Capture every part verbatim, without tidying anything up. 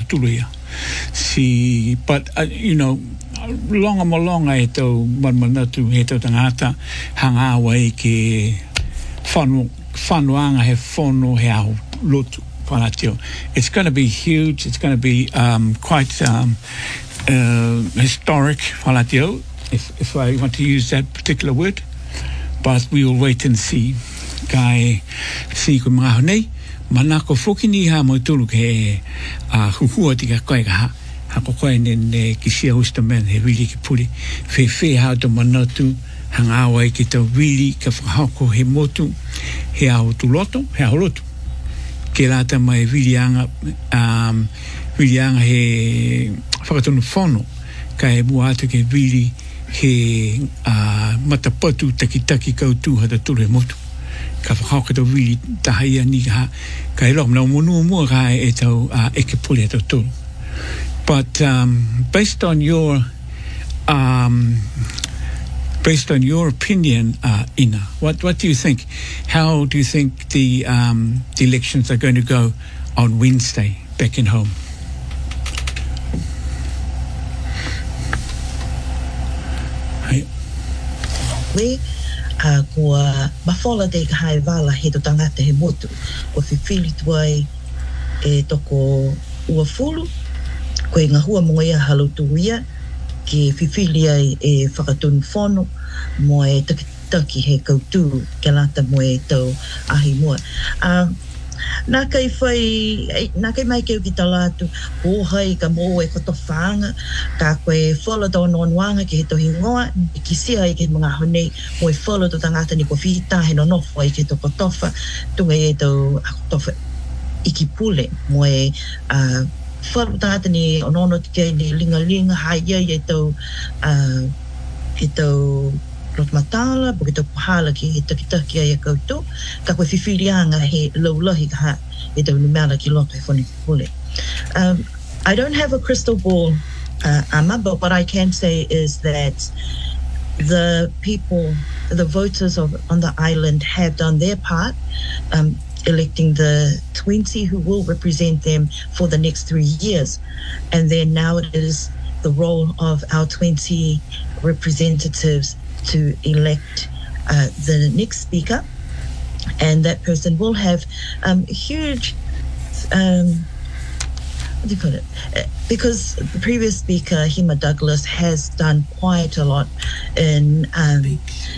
tuluia. Si, but, uh, you know, longa mo longa e tau manmanatu he tau tangata hanga awa e ke whanu, whanuanga he whono he aho lotu whanatio. It's going to be huge. It's going to be um, quite um, uh, historic whanatio, if, if I want to use that particular word. But we will wait and see. Kai si ko mga honei, manako foki ni ha mo tulu ke a hukua tika koe ka ha. Hako koe ne kisia Oysterman he really ki puri. Fe fe hao to manatu hanga awa i ki tau really ka whakahoko he motu he ao tu loto, he ao loto. Ke rata mai vilianga um, vilianga he whakatonu whono ka he mua atu ke really he uh, matapatu taki-taki kautu hata turu he motu. Ka whakauka tau wili tahia ni ka ka he loka nau monua mua ka e tau uh, eke pule tau turu. But um, based on your um, based on your opinion, uh, Ina, what what do you think? How do you think the um, the elections are going to go on Wednesday back in home? Hey. We uh, kua mafola de hai vala he to tangata he motu ko fifili tuai e toko ua fulu ko ngā hua mo ia halotuia ki fifili ai e whakatunu whono mo e taki he kautu ke lata mo e tau ahi mua. Uh, nā kai whai, nā kai mai keu ki talatu, pōhai ka mō e koto whāanga, ka koe whala tau nonuanga ki he tohi ngoa, ki sia i ke mga honei, mo e whala tau tangata ni ko whita, he no nofo i ke to kotofa, tunga e tau a kotofa iki pule, mo e uh, whala tangata ni onono tike ni linga linga, hai ia i e tau, uh, e tau Matala, porque tau pahala ki he taki-taki ai a koutou, ka koe whiwhirianga he laulahi ka ha, e tau numela ki loto e whoni pule. Um, I don't have a crystal ball, uh, Ama, but what I can say is that the people, the voters of on the island have done their part, um, electing the twenty who will represent them for the next three years. And then now it is the role of our twenty representatives to elect uh, the next speaker, and that person will have um, huge, um, what do you call it? Uh, because the previous speaker, Hema Douglas, has done quite a lot in um,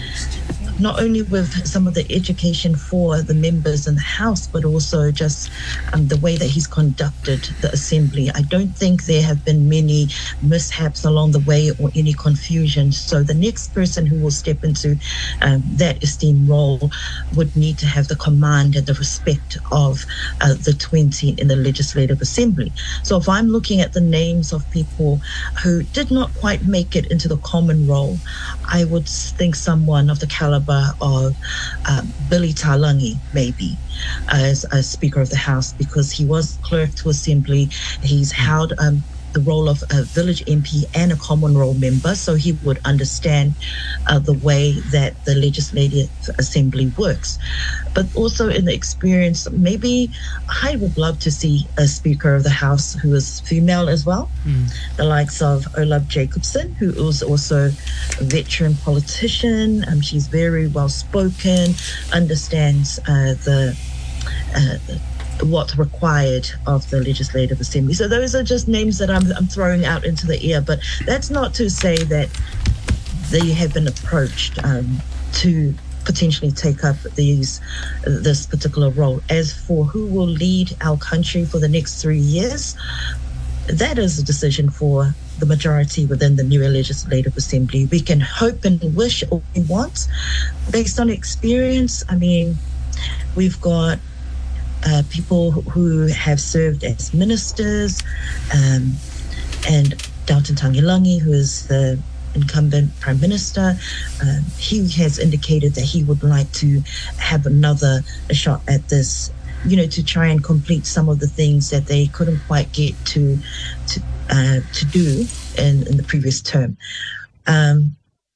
not only with some of the education for the members in the House, but also just um, the way that he's conducted the Assembly. I don't think there have been many mishaps along the way or any confusion. So the next person who will step into um, that esteemed role would need to have the command and the respect of uh, the twenty in the Legislative Assembly. So if I'm looking at the names of people who did not quite make it into the common role, I would think someone of the caliber of uh, Billy Talangi, maybe, as a Speaker of the House, because he was clerk to Assembly. He's held um, the role of a village M P and a common role member, so he would understand uh, the way that the Legislative Assembly works. But also in the experience, maybe I would love to see a Speaker of the House who is female as well, mm. the likes of Olaf Jacobson, who is also a veteran politician. Um, she's very well spoken, understands uh, the uh, what's required of the Legislative Assembly. So those are just names that I'm, I'm throwing out into the air, but that's not to say that they have been approached um, to potentially take up these this particular role. As for who will lead our country for the next three years, that is a decision for the majority within the new Legislative Assembly. We can hope and wish all we want based on experience. I mean, we've got Uh, people who have served as ministers, um, and Dalton Tangilangi, who is the incumbent Prime Minister, uh, he has indicated that he would like to have another a shot at this, you know, to try and complete some of the things that they couldn't quite get to to uh, to do in, in the previous term. Um,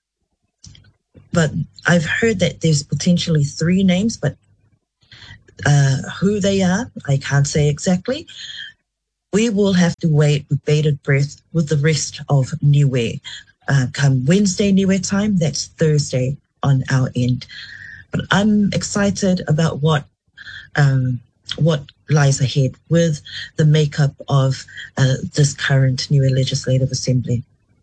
but I've heard that there's potentially three names, but Uh, who they are, I can't say exactly. we will have to wait with bated breath with the rest of Niue. Uh, come Wednesday Niue time, that's Thursday on our end. But I'm excited about what um, what lies ahead with the makeup of uh, this current Niue Legislative Assembly.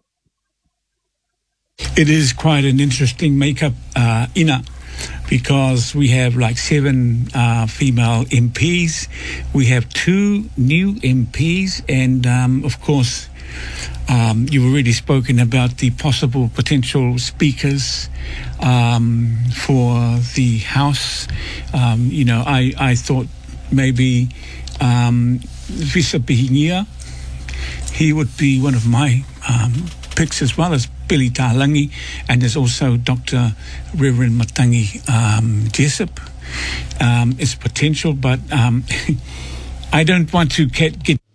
It is quite an interesting makeup, uh, Ina, because we have like seven uh, female M Ps. We have two new M Ps, and um, of course, um, you've already spoken about the possible potential speakers um, for the House. Um, you know, I, I thought maybe um, Visa Pihingia, he would be one of my um, picks, as well as Billy Talangi, and there's also Doctor Reverend Matangi um, Jessup. Um, it's potential, but um, I don't want to get, get